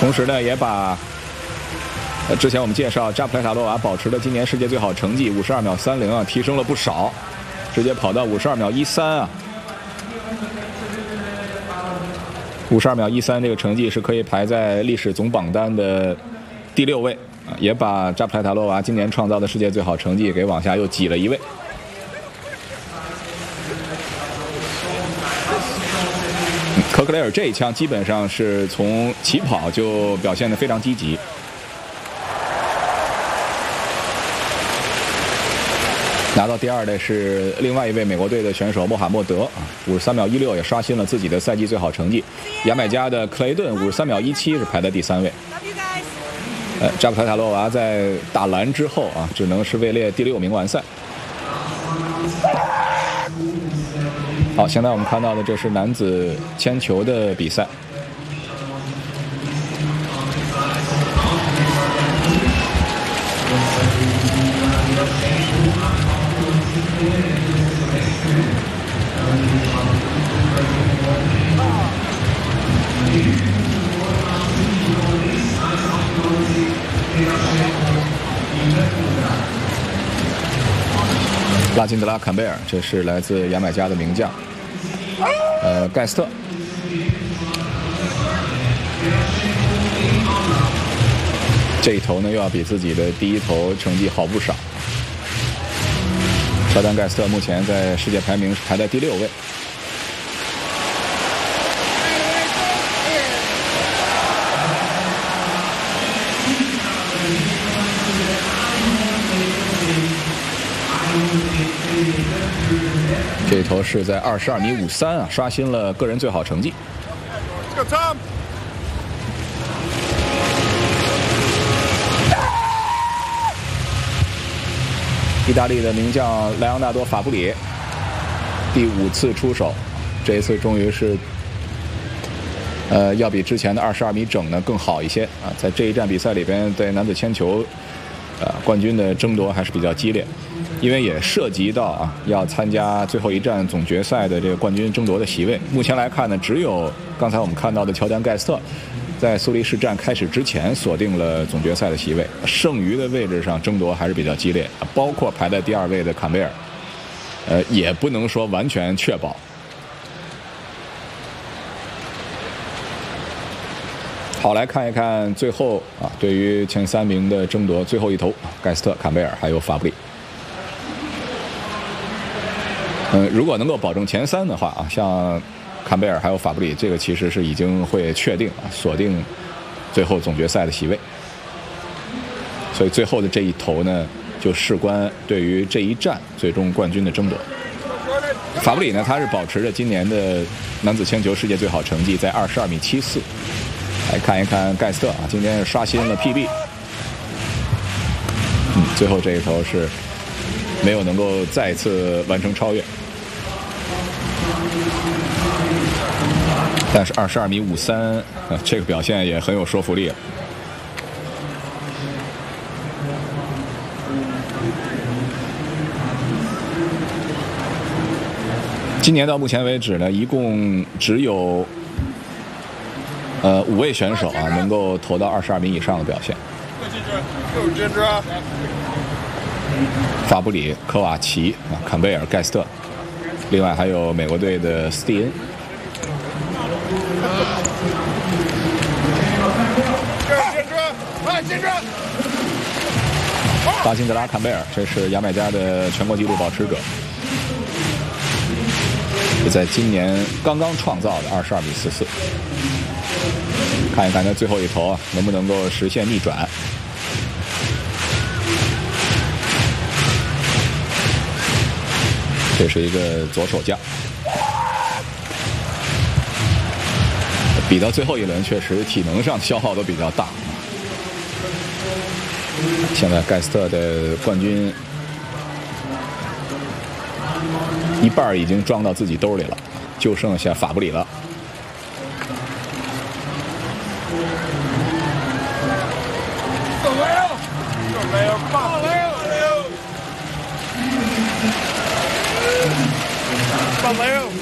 同时呢，也把之前我们介绍扎普莱塔洛娃保持的今年世界最好成绩52秒30啊，提升了不少，直接跑到52秒13啊。52秒13这个成绩是可以排在历史总榜单的第6位啊，也把扎普莱塔洛娃今年创造的世界最好成绩给往下又挤了1位。科克雷尔这一枪基本上是从起跑就表现得非常积极。拿到第2的是另外一位美国队的选手穆罕默德啊，53秒16也刷新了自己的赛季最好成绩。牙买加的克雷顿53秒17是排在第3位。扎普莱塔洛娃在打蓝之后啊，只能是位列第6名完赛。好，现在我们看到的这是男子铅球的比赛。拉金德拉·坎贝尔，这是来自牙买加的名将。盖斯特。这一头呢，又要比自己的第1头成绩好不少。乔丹·盖斯特目前在世界排名是排在第6位。这一头是在22米53啊，刷新了个人最好成绩。意大利的名将莱昂纳多·法布里第5次出手，这一次终于是要比之前的22米整呢更好一些啊。在这一站比赛里边，在男子铅球冠军的争夺还是比较激烈，因为也涉及到啊要参加最后一站总决赛的这个冠军争夺的席位。目前来看呢，只有刚才我们看到的乔丹·盖斯特在苏黎世站开始之前锁定了总决赛的席位，剩余的位置上争夺还是比较激烈，包括排在第2位的坎贝尔，也不能说完全确保。好，来看一看最后啊，对于前3名的争夺，最后一头，盖斯特、坎贝尔还有法布里。如果能够保证前3的话啊，像坎贝尔还有法布里，这个其实是已经会确定啊，锁定最后总决赛的席位。所以最后的这一头呢，就事关对于这一站最终冠军的争夺。法布里呢，他是保持着今年的男子铅球世界最好成绩，在22米74。来看一看盖斯特啊，今天是刷新了 PB。最后这一头是没有能够再次完成超越。但是22米53，这个表现也很有说服力了。今年到目前为止呢，一共只有5位选手啊能够投到22米以上的表现。法布里、科瓦奇啊、坎贝尔、盖斯特，另外还有美国队的斯蒂恩。巴辛德拉·坎贝尔，这是牙买加的全国纪录保持者，也在今年刚刚创造的22米44。看一看他最后一投啊，能不能够实现逆转？这是一个左手架。比到最后一轮，确实体能上消耗都比较大。现在盖斯特的冠军一半已经装到自己兜里了，就剩下法布里了。 Valeu!